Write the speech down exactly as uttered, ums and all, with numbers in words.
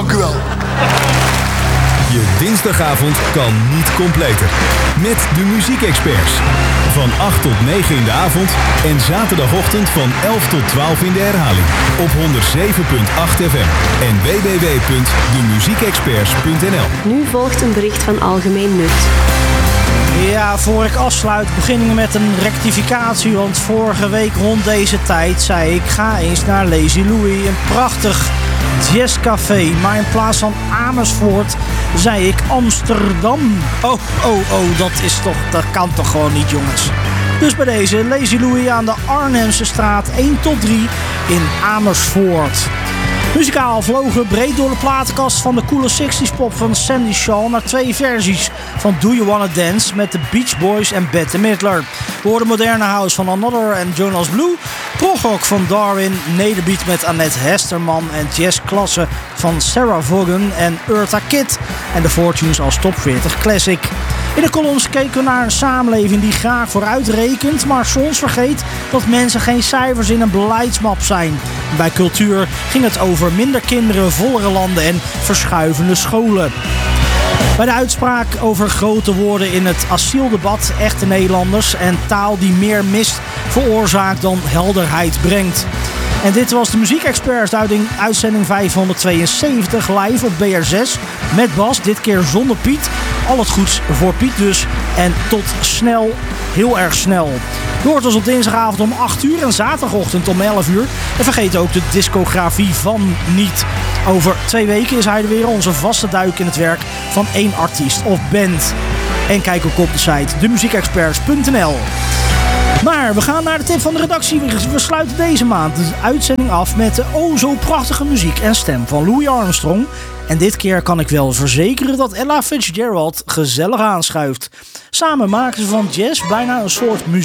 Dank u wel. Je dinsdagavond kan niet completer. Met de muziekexperts. Van acht tot negen in de avond en zaterdagochtend van elf tot twaalf in de herhaling. Op honderd zeven komma acht F M en w w w punt de muziekexperts punt n l. Nu volgt een bericht van Algemeen Nut. Ja, voor ik afsluit begin ik met een rectificatie. Want vorige week rond deze tijd zei ik: ga eens naar Lazy Louie. Een prachtig jazzcafé. Maar in plaats van Amersfoort zei ik Amsterdam. Oh, oh, oh, dat is toch, dat kan toch gewoon niet, jongens. Dus bij deze Lazy Louie aan de Arnhemse straat één tot drie in Amersfoort. Muzikaal vlogen breed door de platenkast van de coole zestig's pop van Sandy Shaw naar twee versies van Do You Wanna Dance met de Beach Boys en Bette Midler. We hoorden moderne house van Another en Jonas Blue, progrock van Darwin, nederbeat met Annette Hesterman en jazzklasse van Sarah Vaughan en Eartha Kitt en de Fortunes als Top veertig Classic. In de columns keken we naar een samenleving die graag vooruit rekent, maar soms vergeet dat mensen geen cijfers in een beleidsmap zijn. Bij cultuur ging het over minder kinderen, vollere landen en verschuivende scholen. Bij de uitspraak over grote woorden in het asieldebat, echte Nederlanders en taal die meer mist veroorzaakt dan helderheid brengt. En dit was de Muziekexperts, uitzending vijfhonderdtweeënzeventig, live op B R zes met Bas, dit keer zonder Piet. Al het goeds voor Piet dus. En tot snel, heel erg snel. Je hoort ons op dinsdagavond om acht uur en zaterdagochtend om elf uur. En vergeet ook de discografie van niet. Over twee weken is hij er weer, onze vaste duik in het werk van één artiest of band. En kijk ook op de site de muziekexperts punt n l. Maar we gaan naar de tip van de redactie. We sluiten deze maand de uitzending af met de o zo prachtige muziek en stem van Louis Armstrong. En dit keer kan ik wel verzekeren dat Ella Fitzgerald gezellig aanschuift. Samen maken ze van jazz bijna een soort muziek.